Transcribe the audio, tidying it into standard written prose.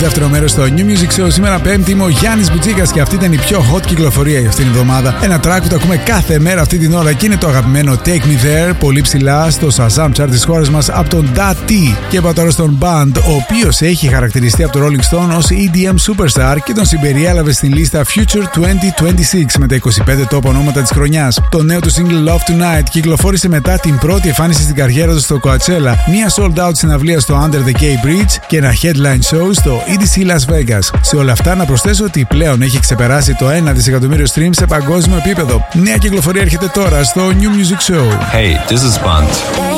δεύτερο μέρος στο New Music Show. Σήμερα Πέμπτη, είμαι ο Γιάννης Μπουτσίκας και αυτή ήταν η πιο hot κυκλοφορία για αυτήν την εβδομάδα. Ένα track που το ακούμε κάθε μέρα αυτή την ώρα και είναι το αγαπημένο Take Me There, πολύ ψηλά στο Shazam Chart της χώρας μας από τον Da T. Και είπα τώρα στον Band, ο οποίος έχει χαρακτηριστεί από το Rolling Stone ως EDM Superstar και τον συμπεριέλαβε στην λίστα Future 2026 με τα 25 top ονόματα της χρονιάς. Το νέο του single Love Tonight κυκλοφόρησε μετά την πρώτη εμφάνιση στην καριέρα του στο Coachella, μία sold out συναυλία στο Under the Gay Bridge και ένα headline show στο EDC Las Vegas. Σε όλα αυτά να προσθέσω ότι πλέον έχει ξεπεράσει το 1 δισεκατομμύριο stream σε παγκόσμιο επίπεδο. Νέα κυκλοφορία έρχεται τώρα στο New Music Show. Hey, this is Band.